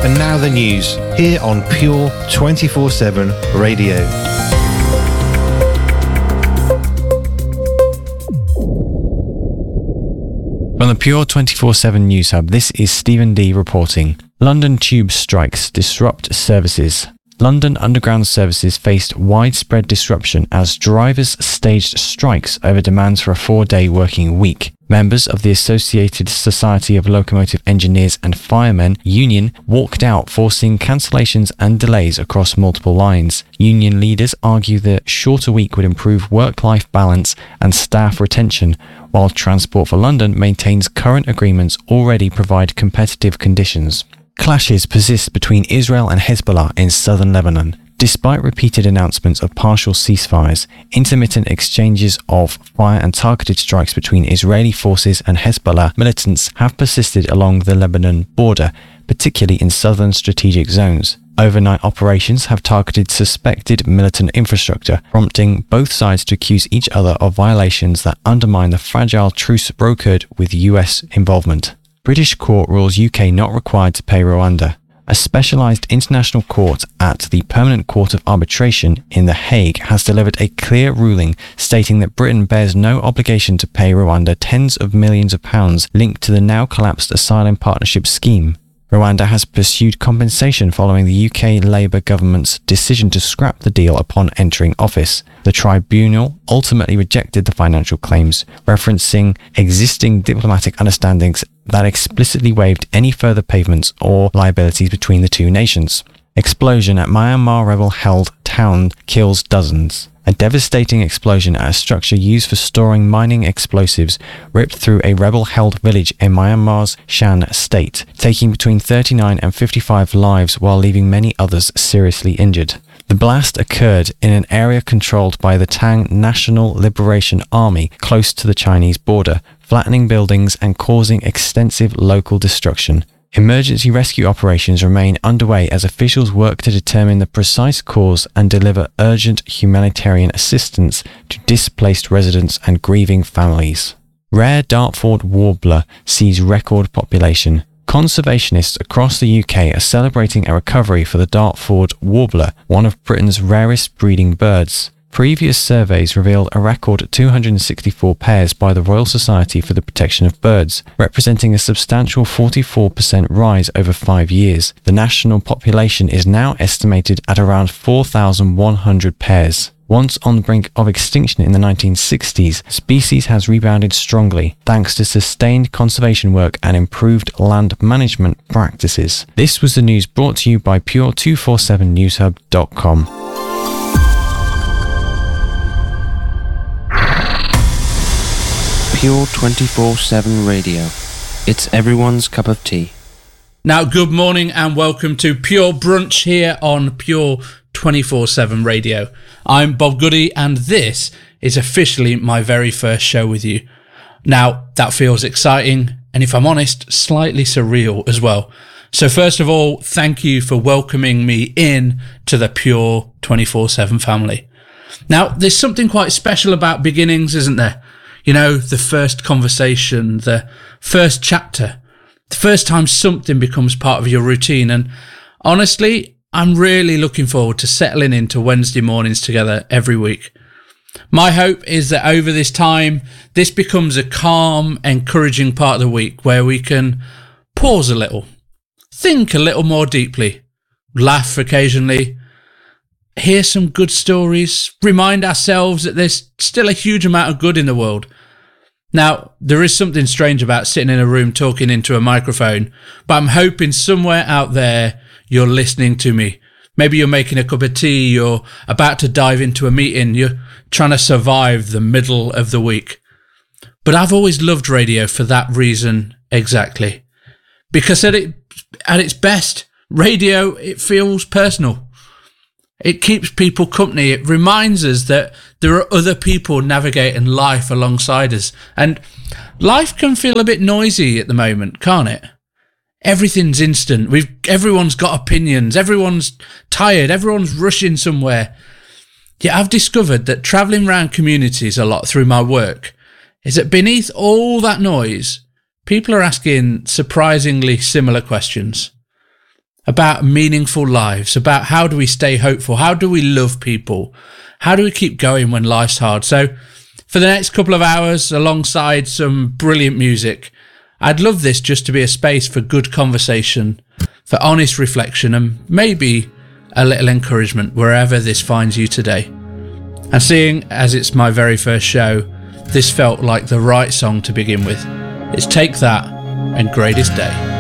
And now the news, here on Pure 24/7 Radio. From the Pure 24/7 News Hub, this is Stephen D reporting. London Tube strikes disrupt services. London Underground services faced widespread disruption as drivers staged strikes over demands for a 4-day working week. Members of the Associated Society of Locomotive Engineers and Firemen union walked out, forcing cancellations and delays across multiple lines. Union leaders argue the shorter week would improve work-life balance and staff retention, while Transport for London maintains current agreements already provide competitive conditions. Clashes persist between Israel and Hezbollah in southern Lebanon. Despite repeated announcements of partial ceasefires, intermittent exchanges of fire and targeted strikes between Israeli forces and Hezbollah militants have persisted along the Lebanon border, particularly in southern strategic zones. Overnight operations have targeted suspected militant infrastructure, prompting both sides to accuse each other of violations that undermine the fragile truce brokered with US involvement. British court rules UK not required to pay Rwanda. A specialised international court at the Permanent Court of Arbitration in The Hague has delivered a clear ruling stating that Britain bears no obligation to pay Rwanda tens of millions of pounds linked to the now collapsed asylum partnership scheme. Rwanda has pursued compensation following the UK Labour government's decision to scrap the deal upon entering office. The tribunal ultimately rejected the financial claims, referencing existing diplomatic understandings that explicitly waived any further payments or liabilities between the two nations. Explosion at Myanmar rebel-held town kills dozens. A devastating explosion at a structure used for storing mining explosives ripped through a rebel-held village in Myanmar's Shan state, taking between 39 and 55 lives while leaving many others seriously injured. The blast occurred in an area controlled by the Tang National Liberation Army close to the Chinese border, flattening buildings and causing extensive local destruction. Emergency rescue operations remain underway as officials work to determine the precise cause and deliver urgent humanitarian assistance to displaced residents and grieving families. Rare Dartford warbler sees record population. Conservationists across the UK are celebrating a recovery for the Dartford warbler, one of Britain's rarest breeding birds. Previous surveys revealed a record 264 pairs by the Royal Society for the Protection of Birds, representing a substantial 44% rise over 5 years. The national population is now estimated at around 4,100 pairs. Once on the brink of extinction in the 1960s, species has rebounded strongly thanks to sustained conservation work and improved land management practices. This was the news brought to you by Pure247newshub.com. Pure 24/7 Radio. It's everyone's cup of tea. Now, good morning and welcome to Pure Brunch here on Pure 24/7 Radio. I'm Bob Goody and this is officially my very first show with you. Now, that feels exciting and, if I'm honest, slightly surreal as well. So first of all, thank you for welcoming me in to the Pure 24/7 family. Now, there's something quite special about beginnings, isn't there? You know, the first conversation, the first chapter, the first time something becomes part of your routine. And honestly, I'm really looking forward to settling into Wednesday mornings together every week. My hope is that over this time, this becomes a calm, encouraging part of the week where we can pause a little, think a little more deeply, laugh occasionally, hear some good stories, remind ourselves that there's still a huge amount of good in the world. Now, there is something strange about sitting in a room talking into a microphone, but I'm hoping somewhere out there you're listening to me. Maybe you're making a cup of tea, you're about to dive into a meeting, you're trying to survive the middle of the week. But I've always loved radio for that reason exactly. Because at its best, radio, it feels personal. It keeps people company. It reminds us that there are other people navigating life alongside us. And life can feel a bit noisy at the moment, can't it? Everything's instant. Everyone's got opinions. Everyone's tired. Everyone's rushing somewhere. Yet I've discovered that travelling around communities a lot through my work is that beneath all that noise, people are asking surprisingly similar questions. about meaningful lives, about how do we stay hopeful, how do we love people, how do we keep going when life's hard. So for the next couple of hours, alongside some brilliant music, I'd love this just to be a space for good conversation, for honest reflection, and maybe a little encouragement wherever this finds you today. And seeing as it's my very first show, this felt like the right song to begin with. It's Take That and Greatest Day.